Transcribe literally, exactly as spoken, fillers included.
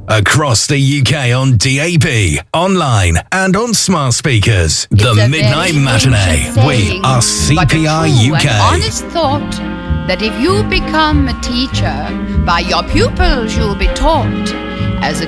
across the U K on D A B, online and on smart speakers. It's The a Midnight very Matinee. ancient We saying, are C but a P R true U K. and honest thought that if you become a teacher, by your pupils you'll be taught. As a